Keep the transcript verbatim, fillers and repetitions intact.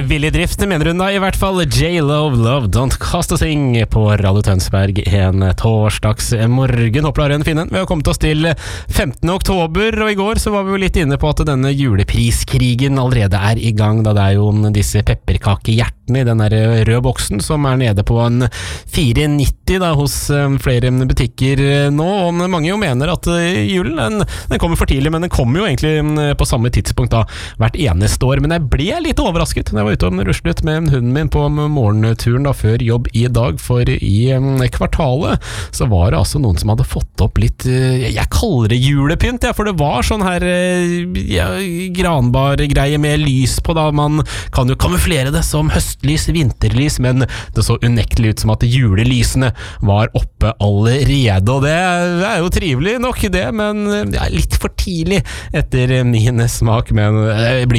Villig drift, mener hun da i hvert fall. J-Love, Love Don't Cost a Thing på Radio Tønsberg en torsdags morgen. Håper du har en fin en. Vi har kommet oss til femtende oktober, og i går så var vi jo litt inne på at denne julepriskrigen allerede er i gang, da det er jo disse pepperkakehjertene i den der røde boksen som er nede på en fire nitti da hos flere butikker nå, og mange jo mener at julen den, den kommer for tidlig, men den kommer jo egentlig på samme tidspunkt da hvert eneste år. Men jeg ble litt overrasket når jeg var ute og ruslet med hunden min på morgenturen da før jobb i dag, for i kvartalet så var det altså noen som hadde fått opp litt, jeg kaller det julepynt, ja, for det var sånn her ja, granbar-greie med lys på da. Man kan jo kamuflere det som høstlys, vinterlys, men det så unektelig ut som at julelysene var oppe allerede, og det er jo trivelig nok det, men det er litt for tidlig etter min smak, men jeg blir